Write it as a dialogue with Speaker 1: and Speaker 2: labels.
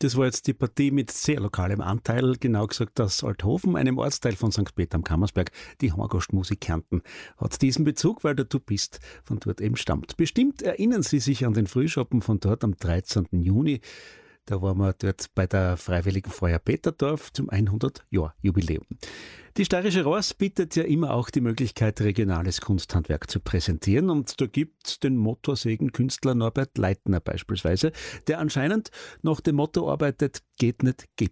Speaker 1: Das war jetzt die Partie mit sehr lokalem Anteil, genau gesagt aus Althofen, einem Ortsteil von St. Peter am Kammersberg. Die Horngastmusik Kärnten hat diesen Bezug, weil der Du bist von dort eben stammt. Bestimmt erinnern Sie sich an den Frühschoppen von dort am 13. Juni. Da waren wir dort bei der Freiwilligen Feuer Peterdorf zum 100-Jahr-Jubiläum. Die Steirische Ross bietet ja immer auch die Möglichkeit, regionales Kunsthandwerk zu präsentieren. Und da gibt's den Motorsägenkünstler Norbert Leitner beispielsweise, der anscheinend nach dem Motto arbeitet, geht nicht, geht